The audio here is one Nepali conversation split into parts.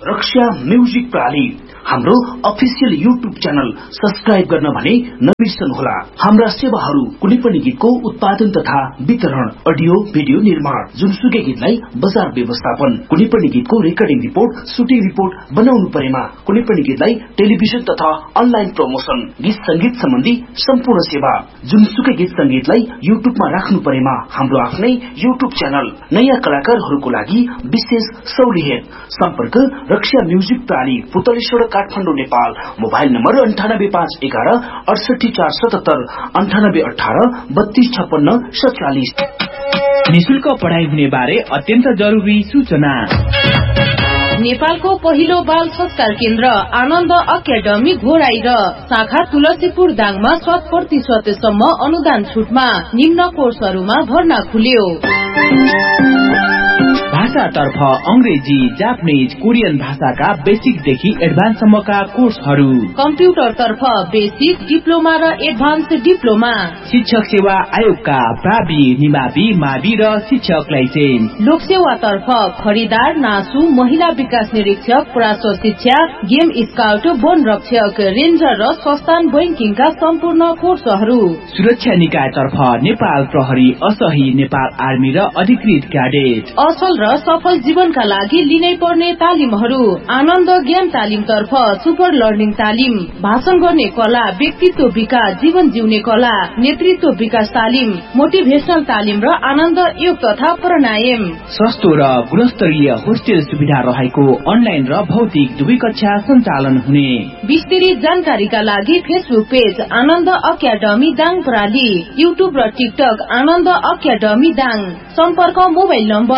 रक्षा म्युजिक प्रणाली हाम्रो अफिसियल युट्युब च्यानल सब्स्क्राइब गर्न भने नबिर्सनुहोला। हाम्रा सेवाहरू कुनै पनि गीतको उत्पादन तथा वितरण, अडियो भिडियो निर्माण, जुनसुकै गीतलाई बजार व्यवस्थापन, कुनै पनि गीतको रेकर्डिङ रिपोर्ट, सुटिङ रिपोर्ट बनाउनु परेमा, कुनै पनि गीतलाई टेलिभिजन तथा अनलाइन प्रमोसन, गीत संगीत सम्बन्धी सम्पूर्ण सेवा, जुनसुकै गीत संगीतलाई युट्युबमा राख्नु परेमा हाम्रो आफ्नै युट्युब च्यानल, नयाँ कलाकारहरूको लागि विशेष सहुलियत। सम्पर्क रक्षा म्युजिक प्रणाली, पुतलेश्वर, काठमाडौँ, नेपाल। Mobile number 98511 68477 9818 3256 47। निशुल्क पढाइ हुने बारे अत्यन्त जरुरी सूचना। नेपालको पहिलो बाल संस्कार केन्द्र आनन्द अकादमी घोराई र शाखा तुलसीपुर दाङमा 100% सम्म अनुदान छुटमा निम्न कोर्सहरूमा भर्ना खुल्यो। भाषातर्फ अंग्रेजी, जापानीज, कोरियन भाषाका बेसिकदेखि एडभान्ससम्मका कोर्सहरू। कम्प्युटरतर्फ बेसिक, डिप्लोमा र एडभान्स डिप्लोमा। शिक्षक सेवा आयोगका प्रावि, निमावि, मावि र शिक्षक लाइसेन्स। लोकसेवातर्फ खरिदार, नासु, महिला विकास निरीक्षक, प्राश्व शिक्षा, गेम स्काउट, वन रक्षक, रेन्जर र संस्थान बैंकिङका सम्पूर्ण कोर्सहरू। सुरक्षा निकायतर्फ नेपाल प्रहरी, असही, नेपाल आर्मी र अधिकृत क्याडेट। असल र सफल जीवनका लागि लिनै पर्ने तालिमहरू। आनन्द ज्ञान तालिमतर्फ सुपर लर्निङ तालिम, भाषण गर्ने कला, व्यक्तित्व विकास, जीवन जिउने कला, नेतृत्व विकास तालिम, मोटिभेशनल तालिम र आनन्द योग तथा प्राणायाम। सस्तो र गुणस्तरीय होस्टेल सुविधा रहेको अनलाइन र भौतिक दुवै कक्षा सञ्चालन हुने। विस्तृत जानकारीका लागि फेसबुक पेज आनन्द अकादमी दाङ प्रणाली, युट्युब र टिकटक आनन्द अकादमी दाङ। सम्पर्क मोबाइल नम्बर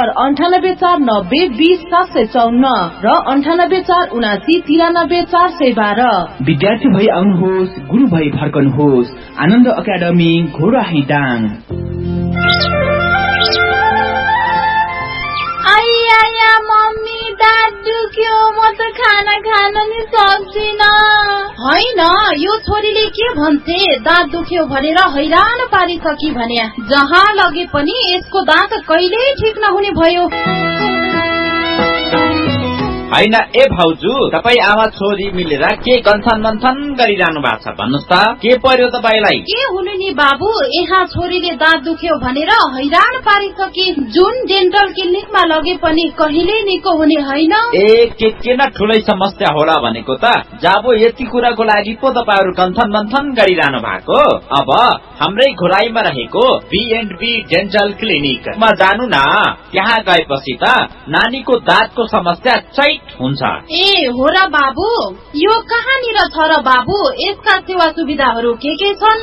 9849020754 र 9847793412। विद्यार्थी भई आउनुहोस्, गुरु भई फर्कनुहोस्। आनन्द अकादमी घोराही दाङ। आया मम्मी, दाँत दुख्यो, म त खाना खान नि सक्दिन। होइन, यो छोरीले के भन्छे, दाँत दुख्यो भनेर हैरान पारिसकी भने जहाँ लगे पनि यसको दाँत कहिल्यै ठिक नहुने भयो। होइन ए भाउजू, तपाई आमा छोरी मिलेर के गन्थन मन्थन गरिरहनु भएको छ भन्नुस् त, के पर्यो तपाईलाई? के हुनु नि बाबु, यहाँ छोरीले दाँत दुख्यो भनेर हैरान पारिसके। जुन डेन्टल क्लिनिकमा लगे पनि कहिले निको हुने होइन। ए के न ठुलै समस्या होला भनेको त। जाबो यति कुराको लागि पो तपाईहरु गन्थन मन्थन गरिरहनु भएको। अब हाम्रै घोराईमा रहेको B&B डेन्टल क्लिनिकमा जानु न। त्यहाँ गएपछि त नानीको दाँतको समस्या हुन्छ। ए हो र बाबु, यो कहाँनिर छ र बाबु? यसका सेवा सुविधाहरू के छन्?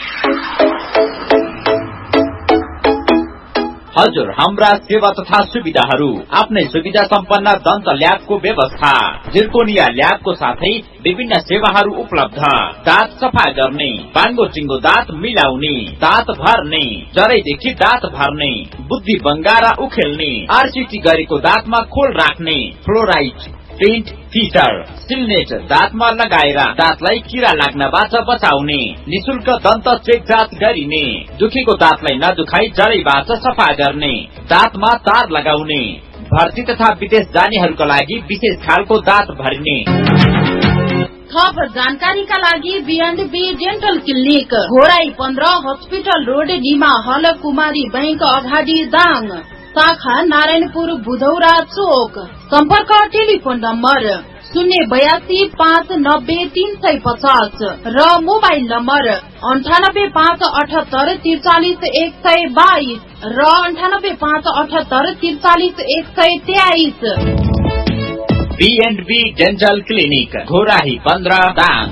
हजुर, हाम्रा सेवा तथा सुविधाहरू आफ्नै सुविधा सम्पन्न दन्त ल्याबको व्यवस्था, जिर्कोनिया ल्याबको साथै विभिन्न सेवाहरू उपलब्ध। दाँत सफा गर्ने, बाङ्गो चिङ्गो दाँत मिलाउने, दाँत भर्ने, जरैदेखि दाँत भर्ने, बुद्धि बङ्गारा उखेल्ने, आरसिटी गरेको दाँतमा खोल राख्ने, फ्लोराइड, पेन्ट, फिटर, सिलनेट दाँतमा लगाएर दाँतलाई किरा लाग्नबाट बचाउने, निशुल्क दन्त चेक जाँच गरिने, दुखेको दाँतलाई नदुखाई जडैबाट सफा गर्ने, दाँतमा तार लगाउने, भर्ती तथा विदेश जानेहरूका लागि विशेष खालको दाँत भर्ने। थप जानकारीका लागि B&B dental clinic, Ghorahi 15, hospital road, Nima हल, कुमारी बैंक अगाडि दाङ। शाखा नारायणपुर बुधौरा चोक। सम्पर्क टेलिफोन नम्बर 082590350 र मोबाइल नम्बर 9857843122 र 9857843123। B&B dental clinic, Ghorahi 15 Dang.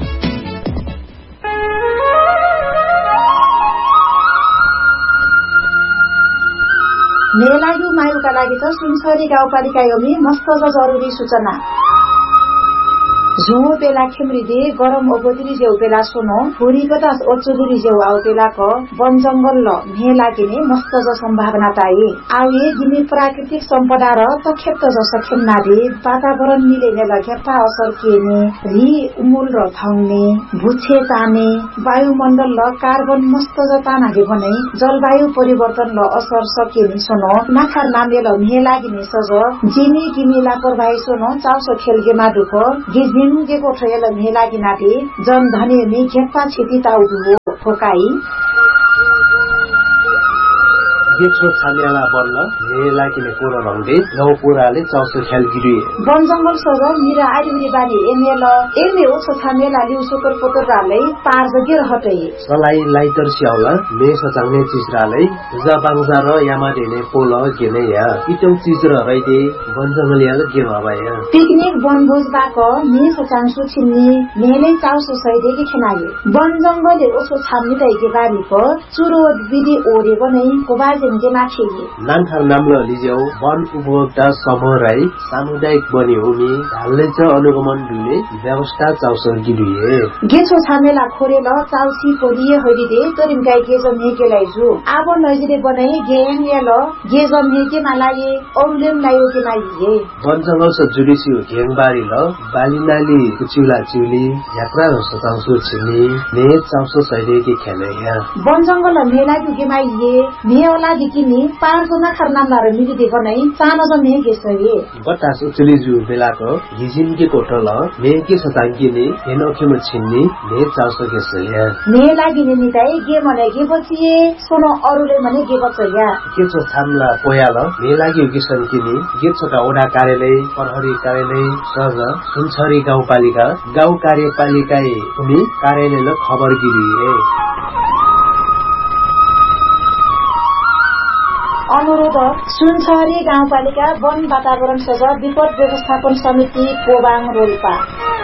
मेलायु मायुका लागि त सुनसरी गाउँपालिका योमी मस्त जरुरी सूचना। जो बेला खेमरिदे गरम ओबोदिरी जेउ बेला सोनो हुरी बतास ओचुदिरी जेउ आउ बेला क वन जंगल ल मे लागिने मस्त ज सम्भावना ताई आउ ये गिनी प्राकृतिक सम्पदा र तखेप्त ज सखेन्नादे वातावरण मिलेने लखेप्ता असर केने रि उमुल र थंगने भुछे ताने वायुमण्डल ल कार्बन मस्त ज तानागे भने जलवायु परिवर्तन ल असर सकेनी सोनो नाखार नामे ल मे लागिने सज जिनी गिनी लापरवाही सोनो चाउसो खेलगे माडुक गिजिनु गे कोठयल मे लागिनादे जन धने मे खेप्ता छिति ताउदु हो फोकाई गेछो छामेला बन्न मे लागिने कोरो रंगले नौ पुराले चाउसो खेलगिरी वन जंगल सर मिरा आइरिरी बानी एमे ओसो छामेला लिउ सुकर पोतराले पार जगे रहते सलाई लाइटर स्याउला मे सचाउने चिजराले जबाङजा र यामादेने पोल गेने या इटौ चिज र रैदे वन जंगल याल गे भबाया पिकनिक वनभोज बाक मे सचाङसु छिन्नी मेले चाउसो सैदे के खनायो वन जंगलले ओसो छाम्नी दैके बारी प चुरो विधि ओरे बनै कोबाज नानथार नामलो लिजेउ वन उपभोक्ता समूह राई सामुदायिक बनी हुमी ढाल्ने च अनुगमन दुले व्यवस्था चाउसो गिलिए गेछो छामेला खोरेल चाउसी कोरिए हरिदे तरिम गाई गेजम हेकेलाई जु आबो नजिरे बनाई गेन याल गेजम हेके मालाये औलेम लायो के माइए वन जंगल स जुडिसी घेङबारी ल बालिनाली कुचिला चिउली यात्रा र सचाउसो छिनी ने चाउसो सैदे के खेले या वन जंगल मेला के माइए मेला किनी पाँचजना खरनाम लार मिलिदे गनै सानो ज मे गेसए बतास उचलिजु बेलाको हिजिन के कोठल मे के सतांगिने हेनोखेम छिन्नी ने चाउसो गेसए मे लागिने निताई गे मने गे बचिए सोनो अरुले मने गे बचया केचो थामला पोयाल मे लागि गेसन किनी गेचोका ओडा कार्यालय प्रहरी कार्यालय सज सुनछरी गाउँपालिका गाउँ कार्यपालिकाए उनी कार्यालयले खबर गिरिए अनुरोध सुनछरी गाउँपालिका वन वातावरण सज विपद व्यवस्थापन समिति पोबाङ रोल्पा